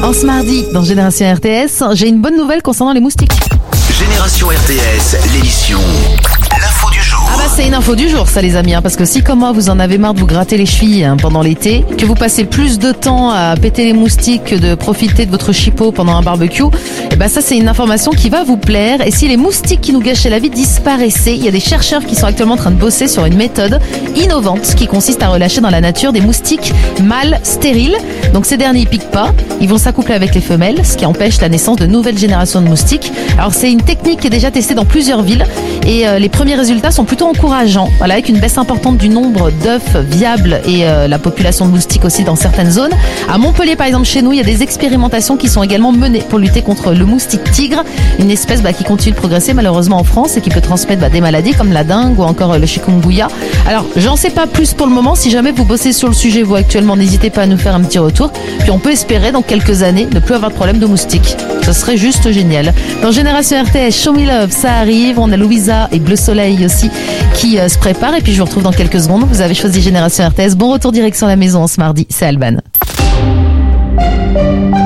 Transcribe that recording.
En ce mardi, dans Génération RTS, j'ai une bonne nouvelle concernant les moustiques. Génération RTS, l'émission L'info du jour. Ah bah c'est une info du jour ça les amis, parce que si comme moi vous en avez marre de vous gratter les chevilles pendant l'été, que vous passez plus de temps à péter les moustiques que de profiter de votre chipot pendant un barbecue, et bah ça c'est une information qui va vous plaire. Et si les moustiques qui nous gâchaient la vie disparaissaient, il y a des chercheurs qui sont actuellement en train de bosser sur une méthode innovante qui consiste à relâcher dans la nature des moustiques mâles stériles. Donc ces derniers ils piquent pas, ils vont s'accoupler avec les femelles, ce qui empêche la naissance de nouvelles générations de moustiques. Alors c'est une technique qui est déjà testée dans plusieurs villes et les premiers résultats sont plutôt encourageants. Voilà, avec une baisse importante du nombre d'œufs viables et la population de moustiques aussi dans certaines zones. À Montpellier par exemple chez nous, il y a des expérimentations qui sont également menées pour lutter contre le moustique tigre, une espèce qui continue de progresser malheureusement en France et qui peut transmettre des maladies comme la dengue ou encore le chikungunya. Alors j'en sais pas plus pour le moment. Si jamais vous bossez sur le sujet vous actuellement, n'hésitez pas à nous faire un petit retour. Puis on peut espérer dans quelques années ne plus avoir de problème de moustiques. Ce serait juste génial. Dans Génération RTS, Show Me Love, ça arrive. On a Louisa et Bleu Soleil aussi qui se préparent. Et puis je vous retrouve dans quelques secondes. Vous avez choisi Génération RTS. Bon retour direction la maison en ce mardi. C'est Alban.